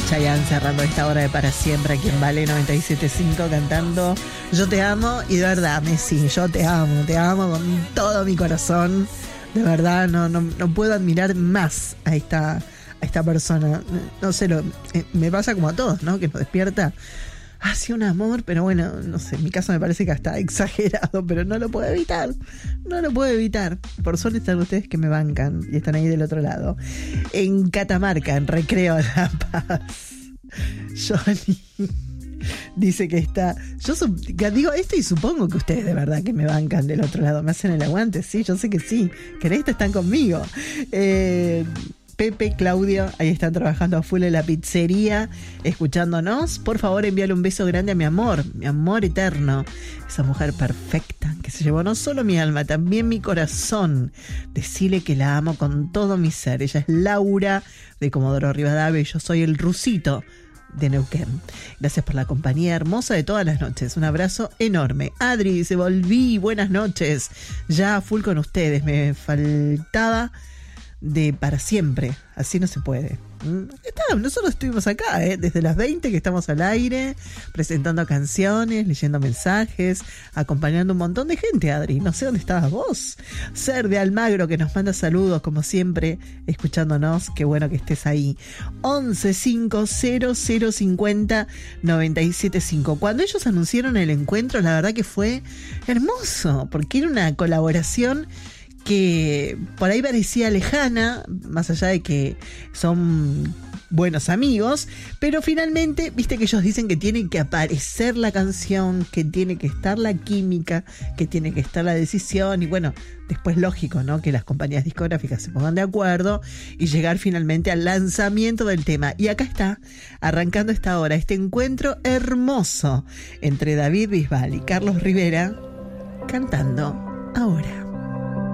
Chayanne cerrando esta hora de Para Siempre aquí en Vale 97.5 cantando Yo te amo. Y de verdad, Messi, yo te amo con todo mi corazón. De verdad, no puedo admirar más a esta persona. No sé, me pasa como a todos, ¿no? Que nos despierta así un amor, pero bueno, no sé, en mi caso me parece que hasta exagerado, pero no lo puedo evitar. Por suerte están ustedes que me bancan y están ahí del otro lado. En Catamarca, en Recreo La Paz, Johnny dice que está... digo esto y supongo que ustedes de verdad que me bancan del otro lado, me hacen el aguante, sí, yo sé que sí, que en esta están conmigo. Pepe, Claudio, ahí están trabajando a full en la pizzería, escuchándonos. Por favor, envíale un beso grande a mi amor eterno. Esa mujer perfecta que se llevó no solo mi alma, también mi corazón. Decile que la amo con todo mi ser. Ella es Laura de Comodoro Rivadavia y yo soy el Rusito de Neuquén. Gracias por la compañía hermosa de todas las noches. Un abrazo enorme. Adri dice, volví, buenas noches. Ya a full con ustedes. Me faltaba de Para Siempre, así no se puede. Nosotros estuvimos acá, desde las 20 que estamos al aire, presentando canciones, leyendo mensajes, acompañando un montón de gente, Adri. No sé dónde estabas vos. Ser de Almagro, que nos manda saludos, como siempre, escuchándonos. Qué bueno que estés ahí. 1150050975. Cuando ellos anunciaron el encuentro, la verdad que fue hermoso, porque era una colaboración que por ahí parecía lejana, más allá de que son buenos amigos, pero finalmente, viste que ellos dicen que tiene que aparecer la canción, que tiene que estar la química, que tiene que estar la decisión, y bueno, después lógico, ¿no? Que las compañías discográficas se pongan de acuerdo y llegar finalmente al lanzamiento del tema. Y acá está, arrancando esta hora, este encuentro hermoso entre David Bisbal y Carlos Rivera, cantando Ahora.